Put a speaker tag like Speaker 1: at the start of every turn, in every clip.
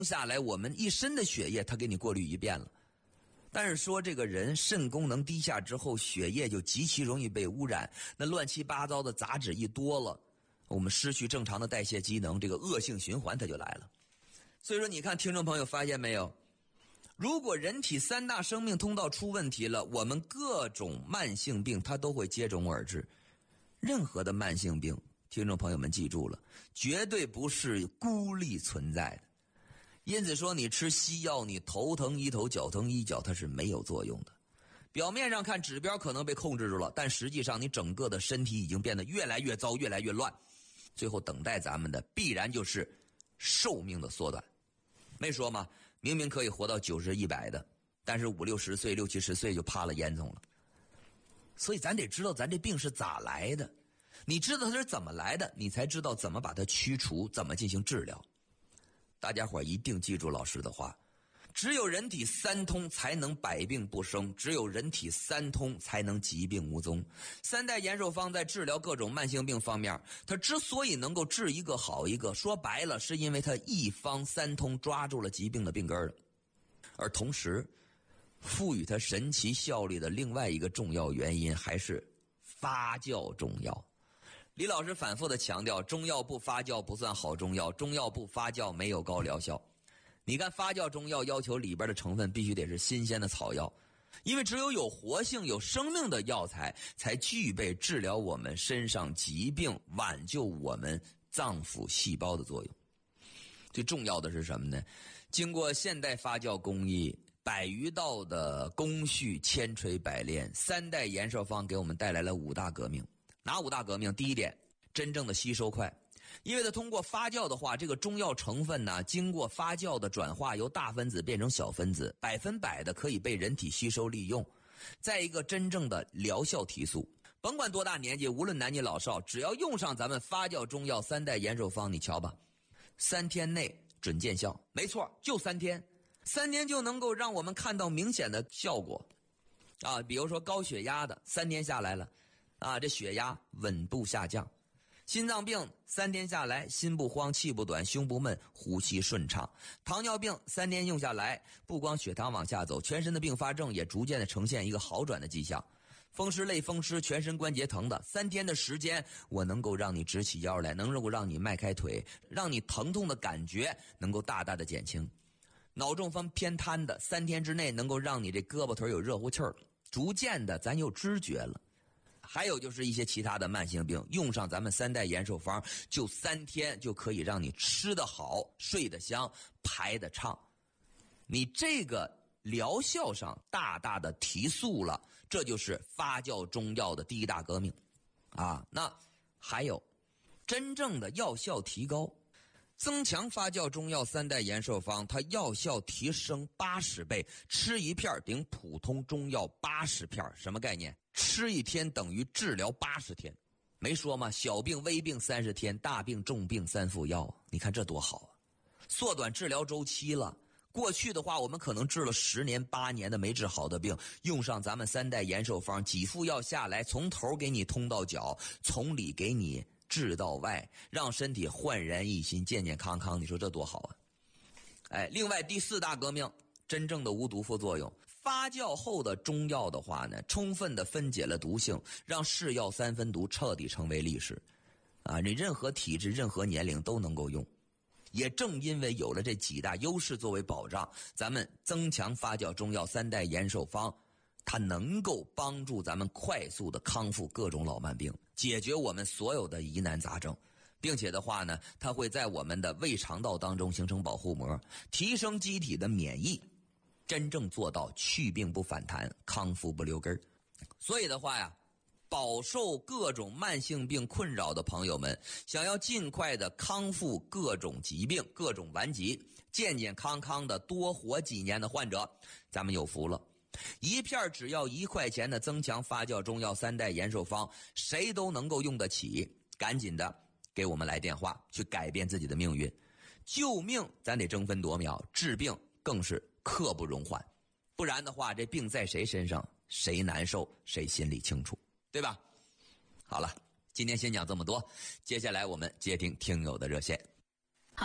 Speaker 1: 下来我们一身的血液它给你过滤一遍了。但是说这个人肾功能低下之后，血液就极其容易被污染，那乱七八糟的杂质一多了，我们失去正常的代谢机能，这个恶性循环它就来了。所以说你看听众朋友发现没有，如果人体三大生命通道出问题了，我们各种慢性病它都会接踵而至。任何的慢性病，听众朋友们记住了，绝对不是孤立存在的。因此说你吃西药，你头疼医头脚疼医脚，它是没有作用的。表面上看指标可能被控制住了，但实际上你整个的身体已经变得越来越糟，越来越乱，最后等待咱们的必然就是寿命的缩短。没说吗？明明可以活到90、100的，但是50、60岁、60、70岁就趴了烟囱了。所以咱得知道咱这病是咋来的，你知道它是怎么来的，你才知道怎么把它驱除，怎么进行治疗。大家伙一定记住老师的话，只有人体三通才能百病不生，只有人体三通才能疾病无踪。三代延寿方在治疗各种慢性病方面，它之所以能够治一个好一个，说白了是因为它一方三通抓住了疾病的病根了。而同时赋予它神奇效力的另外一个重要原因还是发酵中药。李老师反复的强调，中药不发酵不算好中药，中药不发酵没有高疗效。你看发酵中药要求里边的成分必须得是新鲜的草药，因为只有有活性有生命的药材才具备治疗我们身上疾病挽救我们脏腑细胞的作用。最重要的是什么呢？经过现代发酵工艺100余道的工序千锤百炼，三代延寿方给我们带来了5大革命。哪5大革命？第一点，真正的吸收快。因为它通过发酵的话，这个中药成分呢，经过发酵的转化，由大分子变成小分子，100%的可以被人体吸收利用。再一个，真正的疗效提速。甭管多大年纪，无论男女老少，只要用上咱们发酵中药三代延寿方，你瞧吧，3天内准见效。没错，就3天，3天就能够让我们看到明显的效果啊！比如说高血压的，3天下来了啊，这血压稳步下降。心脏病3天下来，心不慌，气不短，胸不闷，呼吸顺畅。糖尿病3天用下来，不光血糖往下走，全身的并发症也逐渐的呈现一个好转的迹象。风湿类风湿，全身关节疼的，3天的时间，我能够让你直起腰来，能够让你迈开腿，让你疼痛的感觉能够大大的减轻。脑中风偏瘫的，3天之内能够让你这胳膊腿有热乎气儿，逐渐的咱有知觉了。还有就是一些其他的慢性病，用上咱们三代延寿方，就3天就可以让你吃得好，睡得香，排得畅。你这个疗效上大大的提速了，这就是发酵中药的第一大革命啊。那还有真正的药效提高，增强发酵中药三代延寿方，它药效提升80倍，吃一片顶普通中药80片。什么概念？吃1天等于治疗80天。没说吗？小病微病30天，大病重病3副药。你看这多好啊，缩短治疗周期了。过去的话我们可能治了10年8年的没治好的病，用上咱们三代延寿方，几副药下来，从头给你通到脚，从里给你治到外，让身体焕然一新，健健康康。你说这多好啊！哎，另外第4大革命，真正的无毒副作用。发酵后的中药的话呢，充分的分解了毒性，让是药3分毒彻底成为历史啊！你任何体质任何年龄都能够用。也正因为有了这几大优势作为保障，咱们增强发酵中药三代延寿方，它能够帮助咱们快速的康复各种老慢病，解决我们所有的疑难杂症，并且的话呢，它会在我们的胃肠道当中形成保护膜，提升机体的免疫，真正做到去病不反弹，康复不留根。所以的话呀，饱受各种慢性病困扰的朋友们，想要尽快的康复各种疾病各种顽疾，健健康康的多活几年的患者，咱们有福了。一片只要1块钱的增强发酵中药三代延寿方，谁都能够用得起。赶紧的给我们来电话，去改变自己的命运。救命咱得争分夺秒，治病更是刻不容缓。不然的话，这病在谁身上，谁难受谁心里清楚，对吧？好了，今天先讲这么多，接下来我们接听听友的热线。
Speaker 2: 好的，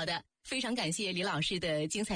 Speaker 2: 非常感谢李老师的精彩